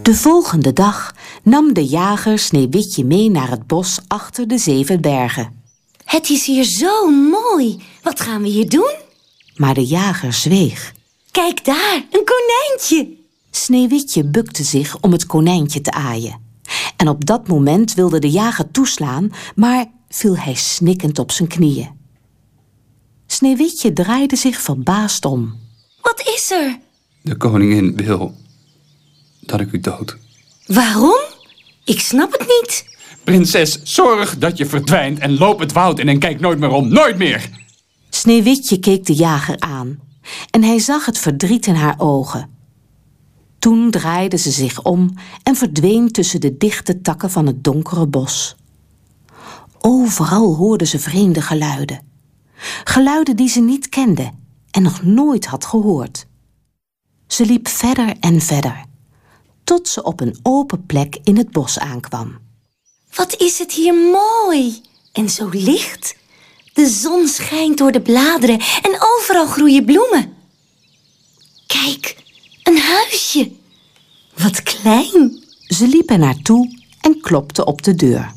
De volgende dag nam de jager Sneeuwwitje mee naar het bos achter de 7 bergen. Het is hier zo mooi. Wat gaan we hier doen? Maar de jager zweeg. Kijk daar, een konijntje. Sneeuwwitje bukte zich om het konijntje te aaien. En op dat moment wilde de jager toeslaan, maar viel hij snikkend op zijn knieën. Sneeuwwitje draaide zich verbaasd om. Wat is er? De koningin wil dat ik u dood. Waarom? Ik snap het niet. Prinses, zorg dat je verdwijnt en loop het woud in en kijk nooit meer om. Nooit meer! Sneeuwwitje keek de jager aan en hij zag het verdriet in haar ogen. Toen draaide ze zich om en verdween tussen de dichte takken van het donkere bos. Overal hoorde ze vreemde geluiden. Geluiden die ze niet kende en nog nooit had gehoord. Ze liep verder en verder, tot ze op een open plek in het bos aankwam. Wat is het hier mooi en zo licht. De zon schijnt door de bladeren en overal groeien bloemen. Kijk, een huisje. Wat klein. Ze liep er naartoe en klopte op de deur.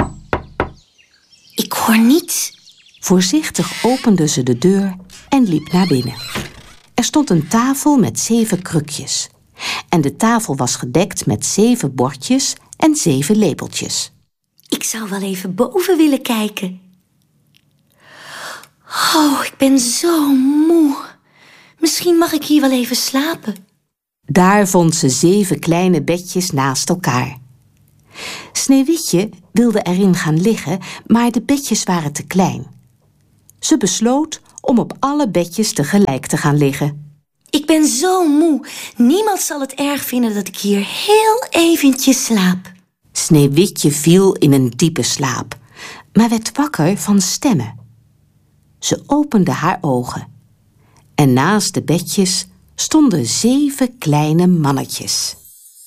Ik hoor niets. Voorzichtig opende ze de deur en liep naar binnen. Er stond een tafel met 7 krukjes. En de tafel was gedekt met 7 bordjes en 7 lepeltjes. Ik zou wel even boven willen kijken. Oh, ik ben zo moe. Misschien mag ik hier wel even slapen. Daar vond ze 7 kleine bedjes naast elkaar. Sneeuwwitje wilde erin gaan liggen, maar de bedjes waren te klein. Ze besloot om op alle bedjes tegelijk te gaan liggen. Ik ben zo moe. Niemand zal het erg vinden dat ik hier heel eventjes slaap. Sneeuwwitje viel in een diepe slaap, maar werd wakker van stemmen. Ze opende haar ogen. En naast de bedjes stonden 7 kleine mannetjes.